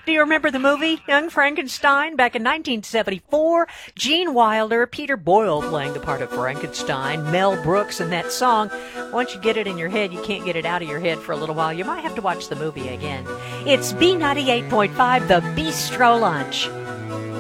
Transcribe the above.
Do you remember the movie Young Frankenstein back in 1974? Gene Wilder, Peter Boyle playing the part of Frankenstein, Mel Brooks, and that song. Once you get it in your head, you can't get it out of your head for a little while. You might have to watch the movie again. It's B98.5, the Bistro Lunch.